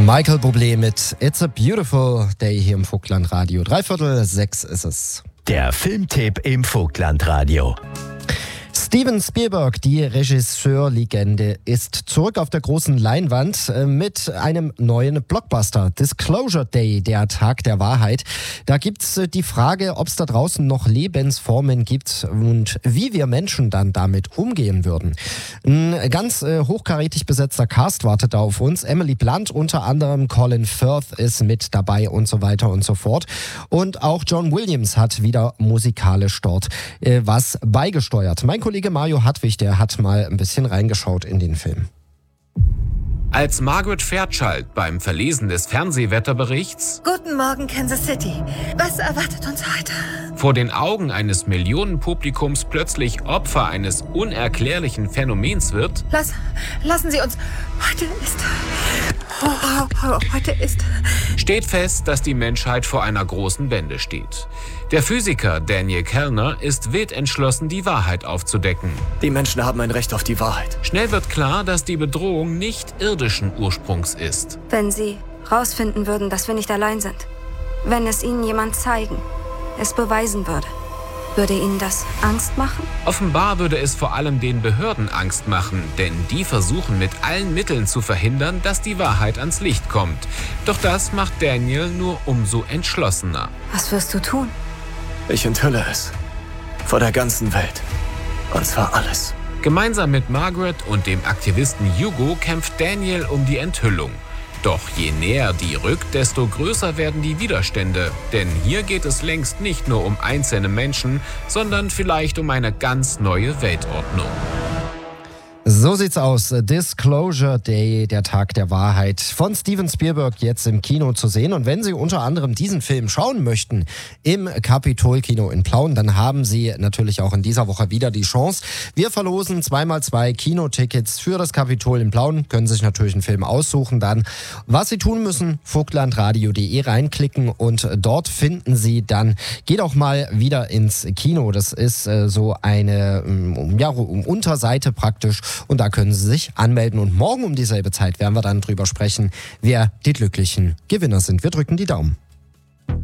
Michael Bublé mit It's a Beautiful Day hier im Vogtlandradio. 5:45 ist es. Der Filmtipp im Vogtlandradio. Steven Spielberg, die Regisseurlegende, ist zurück auf der großen Leinwand mit einem neuen Blockbuster. Disclosure Day, der Tag der Wahrheit. Da gibt's die Frage, ob es da draußen noch Lebensformen gibt und wie wir Menschen dann damit umgehen würden. Ein ganz hochkarätig besetzter Cast wartet da auf uns. Emily Blunt unter anderem, Colin Firth ist mit dabei und so weiter und so fort. Und auch John Williams hat wieder musikalisch dort was beigesteuert. Mein Kollege Mario Hartwig, der hat mal ein bisschen reingeschaut in den Film. Als Margaret Fairchild beim Verlesen des Fernsehwetterberichts Guten Morgen, Kansas City. Was erwartet uns heute? vor den Augen eines Millionenpublikums plötzlich Opfer eines unerklärlichen Phänomens wird, Lassen Sie uns. Heute ist. steht fest, dass die Menschheit vor einer großen Wende steht. Der Physiker Daniel Kellner ist wild entschlossen, die Wahrheit aufzudecken. Die Menschen haben ein Recht auf die Wahrheit. Schnell wird klar, dass die Bedrohung nicht irdischen Ursprungs ist. Wenn Sie rausfinden würden, dass wir nicht allein sind, wenn es Ihnen jemand zeigen, es beweisen würde Ihnen das Angst machen? Offenbar würde es vor allem den Behörden Angst machen, denn die versuchen mit allen Mitteln zu verhindern, dass die Wahrheit ans Licht kommt. Doch das macht Daniel nur umso entschlossener. Was wirst du tun? Ich enthülle es. Vor der ganzen Welt. Und zwar alles. Gemeinsam mit Margaret und dem Aktivisten Hugo kämpft Daniel um die Enthüllung. Doch je näher die rückt, desto größer werden die Widerstände. Denn hier geht es längst nicht nur um einzelne Menschen, sondern vielleicht um eine ganz neue Weltordnung. So sieht's aus. Disclosure Day, der Tag der Wahrheit von Steven Spielberg, jetzt im Kino zu sehen. Und wenn Sie unter anderem diesen Film schauen möchten im Capitol-Kino in Plauen, dann haben Sie natürlich auch in dieser Woche wieder die Chance. Wir verlosen 2x2 Kinotickets für das Capitol in Plauen. Können Sie sich natürlich einen Film aussuchen dann. Was Sie tun müssen, vogtlandradio.de reinklicken und dort finden Sie dann, geht auch mal wieder ins Kino. Das ist so eine Unterseite praktisch. Und da können Sie sich anmelden. Und morgen um dieselbe Zeit werden wir dann drüber sprechen, wer die glücklichen Gewinner sind. Wir drücken die Daumen.